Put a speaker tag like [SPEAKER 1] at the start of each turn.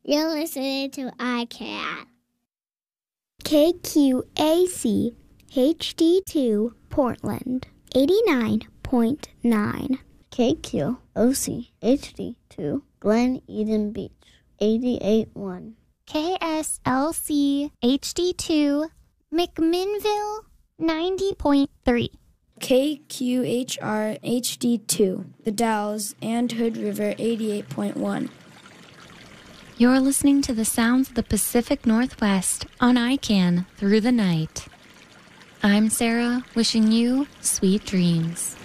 [SPEAKER 1] You're listening to iCat.
[SPEAKER 2] KQAC HD2 Portland 89.9.
[SPEAKER 3] KQOC HD2 Glen Eden Beach 88.1.
[SPEAKER 4] KSLC HD2 McMinnville 90.3.
[SPEAKER 5] KQHR HD2 The Dalles and Hood River 88.1.
[SPEAKER 4] You're listening to the sounds of the Pacific Northwest on ICANN through the night. I'm Sarah, wishing you sweet dreams.